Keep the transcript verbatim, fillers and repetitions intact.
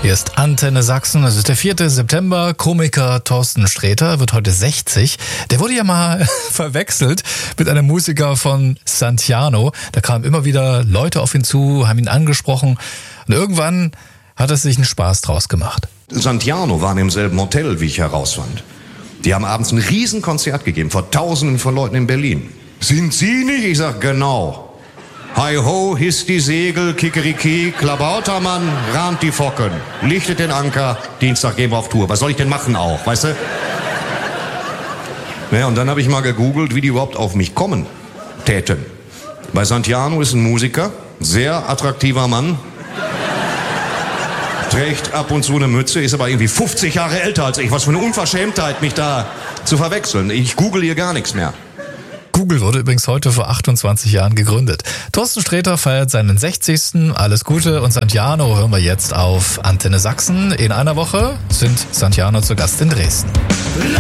Hier ist Antenne Sachsen, es ist der vierte September. Komiker Thorsten Sträter wird heute sechzig. Der wurde ja mal verwechselt mit einem Musiker von Sant'Iano. Da kamen immer wieder Leute auf ihn zu, haben ihn angesprochen. Und irgendwann hat er sich einen Spaß draus gemacht. Sant'Iano waren im selben Hotel, wie ich herausfand. Die haben abends ein Riesenkonzert gegeben vor Tausenden von Leuten in Berlin. Sind Sie nicht? Ich sag, genau. Hi ho, hisst die Segel, Kikeriki, Klabautermann, rahmt die Focken, lichtet den Anker, Dienstag gehen wir auf Tour. Was soll ich denn machen auch, weißt du? Ja, und dann habe ich mal gegoogelt, wie die überhaupt auf mich kommen täten. Bei Sant'Iano ist ein Musiker, sehr attraktiver Mann, trägt ab und zu eine Mütze, ist aber irgendwie fünfzig Jahre älter als ich. Was für eine Unverschämtheit, mich da zu verwechseln. Ich google hier gar nichts mehr. Google wurde übrigens heute vor achtundzwanzig Jahren gegründet. Thorsten Sträter feiert seinen sechzigsten Alles Gute und Sant'Iano hören wir jetzt auf Antenne Sachsen. In einer Woche sind Sant'Iano zu Gast in Dresden.